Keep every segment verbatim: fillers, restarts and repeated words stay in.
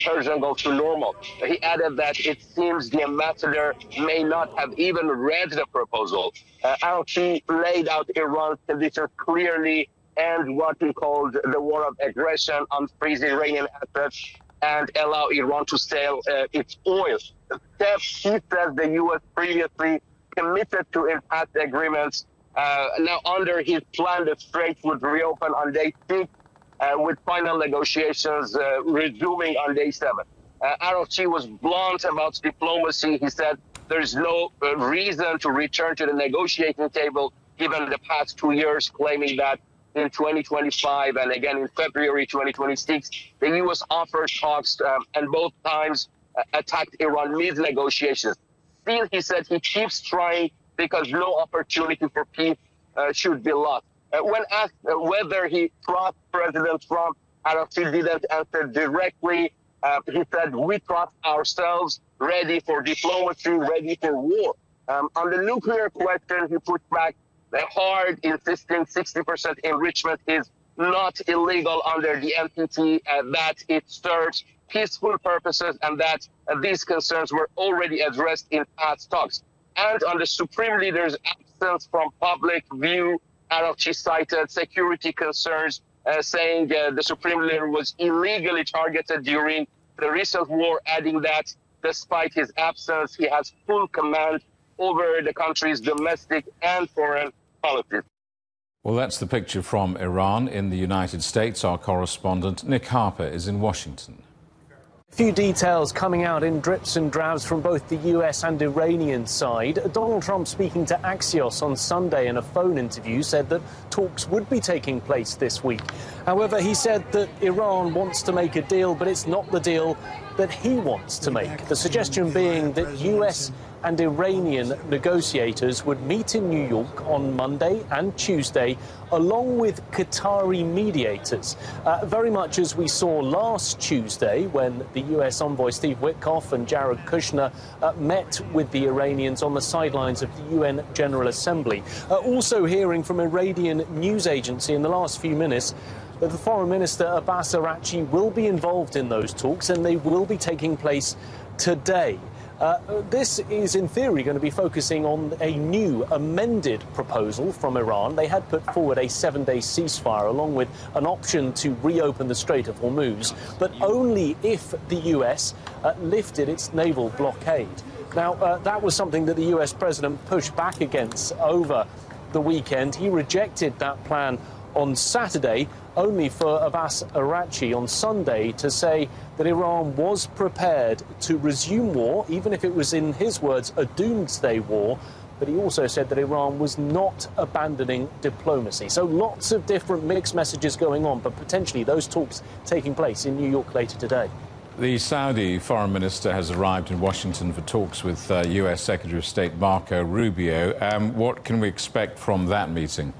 Persian Gulf to normal. He added that it seems the ambassador may not have even read the proposal. Uh, Araghchi laid out Iran's conditions clearly and what he called the war of aggression, unfreeze Iranian assets, and allow Iran to sell uh, its oil. Step, he says the U S previously committed to in past agreements. Uh, now, under his plan, the Strait would reopen on day six, uh, with final negotiations uh, resuming on day seven. Uh, Araghchi was blunt about diplomacy. He said there's no uh, reason to return to the negotiating table given the past two years, claiming that in twenty twenty-five and again in February twenty twenty-six, the U S offered talks um, and both times uh, attacked Iran mid-negotiations. Still, he said he keeps trying because no opportunity for peace uh, should be lost. Uh, when asked uh, whether he trusts President Trump, Araghchi didn't answer directly. Uh, he said, we trust ourselves, ready for diplomacy, ready for war. Um, on the nuclear question, he put back the hard, insisting sixty percent enrichment is not illegal under the N P T, uh, that it serves peaceful purposes, and that uh, these concerns were already addressed in past talks. And on the Supreme Leader's absence from public view, Araghchi cited security concerns, uh, saying uh, the Supreme Leader was illegally targeted during the recent war, adding that despite his absence, he has full command over the country's domestic and foreign politics. Well, that's the picture from Iran. In the United States, our correspondent Nick Harper is in Washington. A few details coming out in drips and drabs from both the U S and Iranian side. Donald Trump, speaking to Axios on Sunday in a phone interview, said that talks would be taking place this week. However, he said that Iran wants to make a deal, but it's not the deal that he wants to make. The suggestion being that U S and Iranian negotiators would meet in New York on Monday and Tuesday, along with Qatari mediators, uh, very much as we saw last Tuesday when the U S envoy Steve Witkoff and Jared Kushner uh, met with the Iranians on the sidelines of the U N General Assembly. Uh, also hearing from Iranian news agency in the last few minutes that the Foreign Minister Abbas Araghchi will be involved in those talks, and they will be taking place today. Uh, this is, in theory, going to be focusing on a new, amended proposal from Iran. They had put forward a seven-day ceasefire along with an option to reopen the Strait of Hormuz, but only if the U S uh, lifted its naval blockade. Now, uh, that was something that the U S president pushed back against over the weekend. He rejected that plan on Saturday, only for Abbas Araghchi on Sunday to say that Iran was prepared to resume war, even if it was, in his words, a doomsday war. But he also said that Iran was not abandoning diplomacy. So lots of different mixed messages going on, but potentially those talks taking place in New York later today. The Saudi foreign minister has arrived in Washington for talks with uh, U S Secretary of State Marco Rubio. Um, what can we expect from that meeting?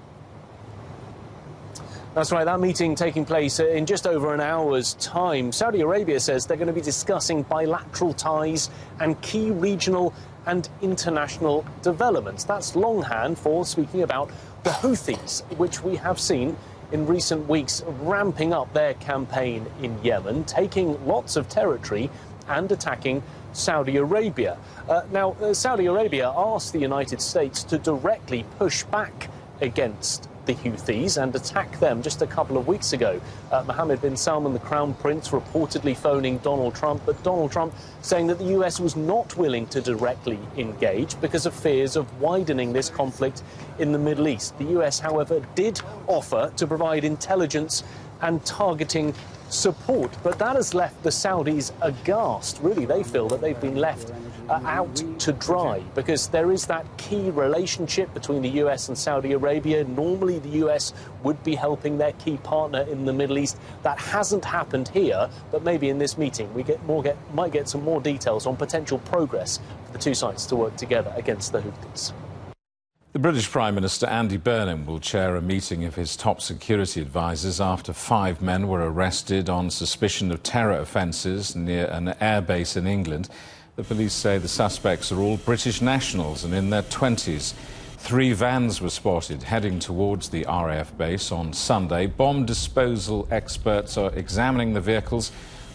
That's right, that meeting taking place in just over an hour's time. Saudi Arabia says they're going to be discussing bilateral ties and key regional and international developments. That's longhand for speaking about the Houthis, which we have seen in recent weeks ramping up their campaign in Yemen, taking lots of territory and attacking Saudi Arabia. Uh, now, uh, Saudi Arabia asked the United States to directly push back against the Houthis and attack them just a couple of weeks ago. Uh, Mohammed bin Salman, the Crown Prince, reportedly phoning Donald Trump, but Donald Trump saying that the U S was not willing to directly engage because of fears of widening this conflict in the Middle East. The U S, however, did offer to provide intelligence and targeting support, but that has left the Saudis aghast. Really, they feel that they've been left uh, out to dry because there is that key relationship between the U S and Saudi Arabia. Normally, the U S would be helping their key partner in the Middle East. That hasn't happened here, but maybe in this meeting we get more get might get some more details on potential progress for the two sides to work together against the Houthis. The British Prime Minister Andy Burnham will chair a meeting of his top security advisers after five men were arrested on suspicion of terror offences near an airbase in England. The police say the suspects are all British nationals and in their twenties. Three vans were spotted heading towards the R A F base on Sunday. Bomb disposal experts are examining the vehicles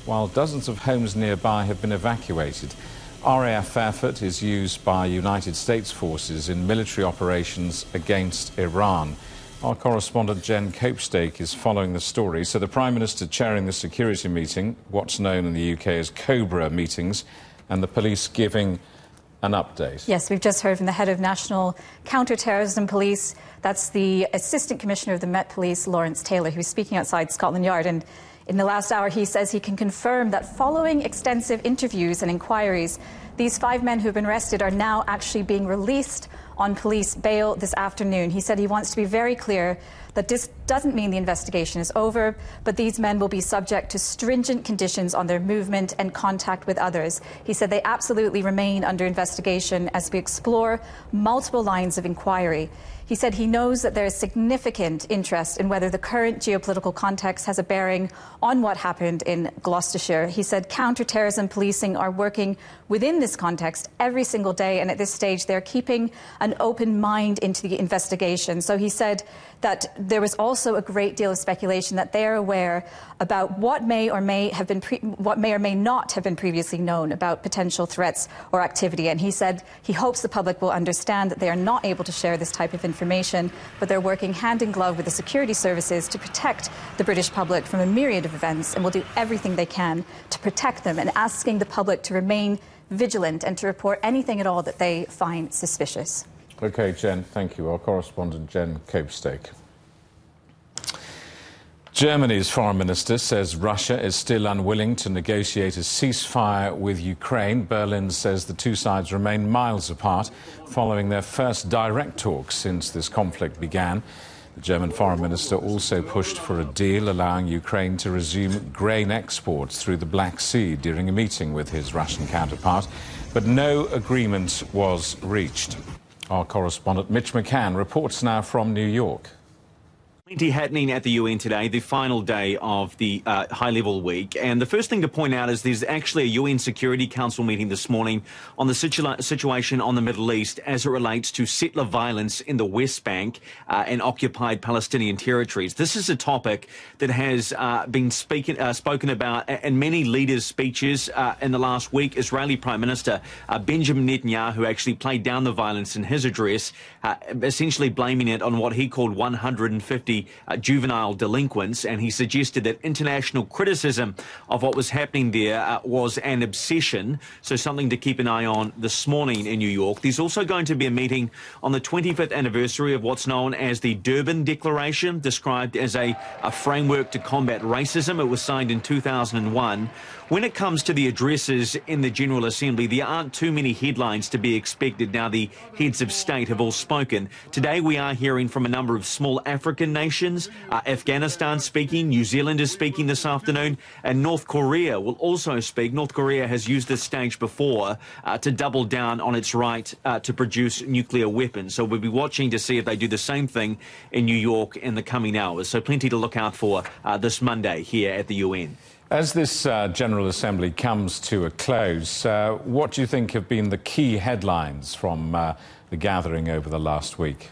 while dozens of homes nearby have been evacuated. R A F effort is used by United States forces in military operations against Iran. Our correspondent Jen Copestake is following the story. So the Prime Minister chairing the security meeting, what's known in the U K as Cobra meetings, and the police giving an update. Yes, we've just heard from the head of National Counter-Terrorism Police. That's the Assistant Commissioner of the Met Police, Lawrence Taylor, who's speaking outside Scotland Yard. And in the last hour, he says he can confirm that following extensive interviews and inquiries, these five men who have been arrested are now actually being released on police bail this afternoon. He said he wants to be very clear that this doesn't mean the investigation is over, but these men will be subject to stringent conditions on their movement and contact with others. He said they absolutely remain under investigation as we explore multiple lines of inquiry. He said he knows that there is significant interest in whether the current geopolitical context has a bearing on what happened in Gloucestershire. He said counter-terrorism policing are working within this context every single day, and at this stage they're keeping an open mind into the investigation. So he said that there was also a great deal of speculation that they're aware about what may or may have been pre what may or may not have been previously known about potential threats or activity. And he said he hopes the public will understand that they are not able to share this type of information, but they're working hand in glove with the security services to protect the British public from a myriad of events, and will do everything they can to protect them, and asking the public to remain vigilant and to report anything at all that they find suspicious. OK, Jen, thank you. Our correspondent Jen Copestake. Germany's foreign minister says Russia is still unwilling to negotiate a ceasefire with Ukraine. Berlin says the two sides remain miles apart following their first direct talks since this conflict began. The German foreign minister also pushed for a deal allowing Ukraine to resume grain exports through the Black Sea during a meeting with his Russian counterpart, but no agreement was reached. Our correspondent Mitch McCann reports now from New York. Plenty happening at the U N today, the final day of the uh, high-level week. And the first thing to point out is there's actually a U N Security Council meeting this morning on the situa situation on the Middle East as it relates to settler violence in the West Bank uh, and occupied Palestinian territories. This is a topic that has uh, been speaking, uh, spoken about in many leaders' speeches uh, in the last week. Israeli Prime Minister uh, Benjamin Netanyahu actually played down the violence in his address, uh, essentially blaming it on what he called one hundred fifty Uh, juvenile delinquents, and he suggested that international criticism of what was happening there uh, was an obsession, so something to keep an eye on this morning in New York. There's also going to be a meeting on the twenty-fifth anniversary of what's known as the Durban Declaration, described as a, a framework to combat racism. It was signed in two thousand one. When it comes to the addresses in the General Assembly, there aren't too many headlines to be expected now the heads of state have all spoken. Today we are hearing from a number of small African nations. Uh, Afghanistan speaking, New Zealand is speaking this afternoon, and North Korea will also speak. North Korea has used this stage before uh, to double down on its right uh, to produce nuclear weapons. So we'll be watching to see if they do the same thing in New York in the coming hours. So plenty to look out for uh, this Monday here at the U N. As this uh, General Assembly comes to a close, uh, what do you think have been the key headlines from uh, the gathering over the last week?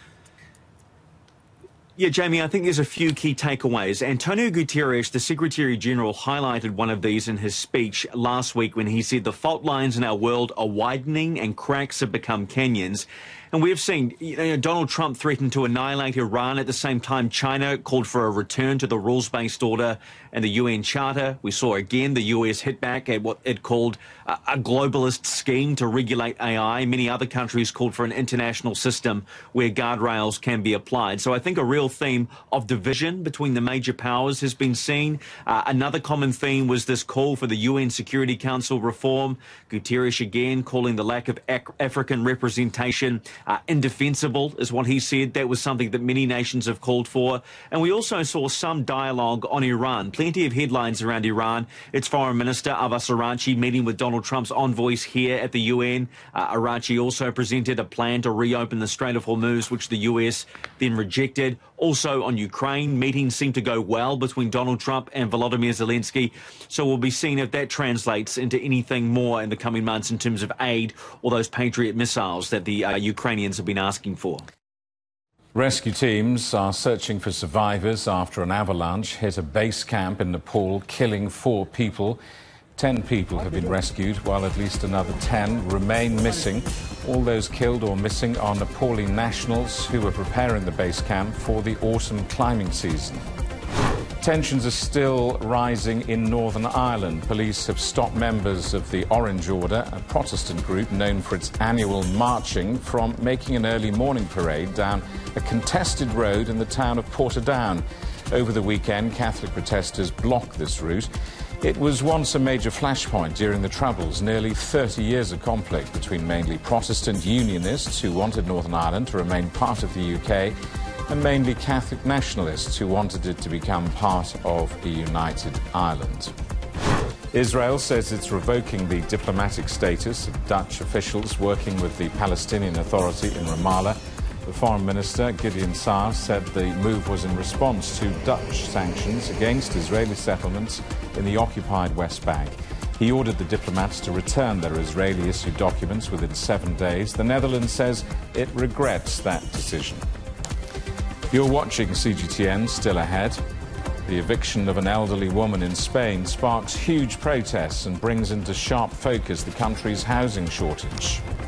Yeah, Jamie, I think there's a few key takeaways. Antonio Guterres, the Secretary-General, highlighted one of these in his speech last week when he said the fault lines in our world are widening and cracks have become canyons. And we've seen, you know, Donald Trump threatened to annihilate Iran. At the same time, China called for a return to the rules-based order and the U N Charter. We saw again the U S hit back at what it called a, a globalist scheme to regulate A I. Many other countries called for an international system where guardrails can be applied. So I think a real theme of division between the major powers has been seen. Uh, another common theme was this call for the U N Security Council reform. Guterres again calling the lack of ac African representation Uh, indefensible, is what he said. That was something that many nations have called for. And we also saw some dialogue on Iran. Plenty of headlines around Iran. Its Foreign Minister Abbas Araghchi meeting with Donald Trump's envoys here at the U N. Uh, Araghchi also presented a plan to reopen the Strait of Hormuz, which the U S then rejected. Also on Ukraine, meetings seem to go well between Donald Trump and Volodymyr Zelensky. So we'll be seeing if that translates into anything more in the coming months in terms of aid or those Patriot missiles that the uh, Ukrainians have been asking for. Rescue teams are searching for survivors after an avalanche hit a base camp in Nepal, killing four people. Ten people have been rescued, while at least another ten remain missing. All those killed or missing are Nepali nationals who were preparing the base camp for the autumn climbing season. Tensions are still rising in Northern Ireland. Police have stopped members of the Orange Order, a Protestant group known for its annual marching, from making an early morning parade down a contested road in the town of Portadown. Over the weekend, Catholic protesters blocked this route. It was once a major flashpoint during the Troubles, nearly thirty years of conflict between mainly Protestant unionists who wanted Northern Ireland to remain part of the U K and mainly Catholic nationalists who wanted it to become part of a united Ireland. Israel says it's revoking the diplomatic status of Dutch officials working with the Palestinian Authority in Ramallah. The Foreign Minister, Gideon Saar, said the move was in response to Dutch sanctions against Israeli settlements in the occupied West Bank. He ordered the diplomats to return their Israeli-issued documents within seven days. The Netherlands says it regrets that decision. You're watching C G T N. Still ahead. The eviction of an elderly woman in Spain sparks huge protests and brings into sharp focus the country's housing shortage.